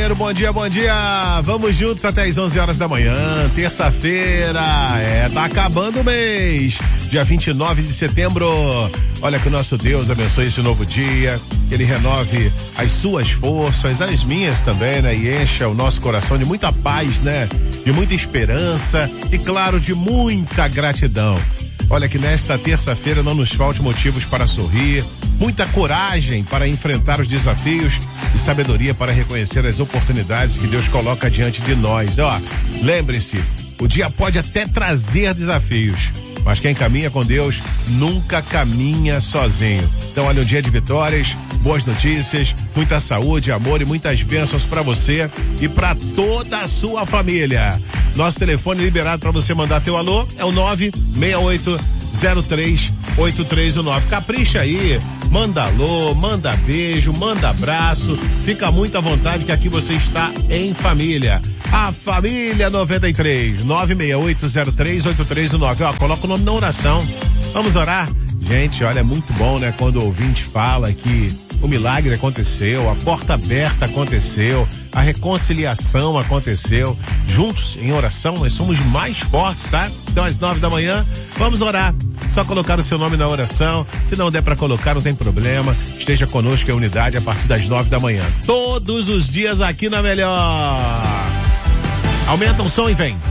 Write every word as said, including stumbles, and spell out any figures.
companheiro, bom dia, bom dia. Vamos juntos até as onze horas da manhã, terça-feira. É, tá acabando o mês, dia vinte e nove de setembro. Olha, que o nosso Deus abençoe esse novo dia, que Ele renove as suas forças, as minhas também, né? E encha o nosso coração de muita paz, né? De muita esperança e, claro, de muita gratidão. Olha, que nesta terça-feira não nos falte motivos para sorrir, muita coragem para enfrentar os desafios e sabedoria para reconhecer as oportunidades que Deus coloca diante de nós. Ó, lembre-se, o dia pode até trazer desafios, mas quem caminha com Deus nunca caminha sozinho. Então, olha, um dia de vitórias, boas notícias, muita saúde, amor e muitas bênçãos para você e para toda a sua família. Nosso telefone liberado para você mandar teu alô é o nove seis oito zero três oito três um nove. Capricha aí, manda alô, manda beijo, manda abraço, fica muito à vontade que aqui você está em família. A família noventa e três, nove seis oito zero três oito três um nove. Ó, coloca o nome na oração. Vamos orar? Gente, olha, é muito bom, né? Quando o ouvinte fala que o milagre aconteceu, a porta aberta aconteceu, a reconciliação aconteceu. Juntos, em oração, nós somos mais fortes, tá? Então, às nove da manhã, vamos orar. Só colocar o seu nome na oração. Se não der para colocar, não tem problema. Esteja conosco em unidade a partir das nove da manhã. Todos os dias aqui na Melhor. Aumenta o som e vem.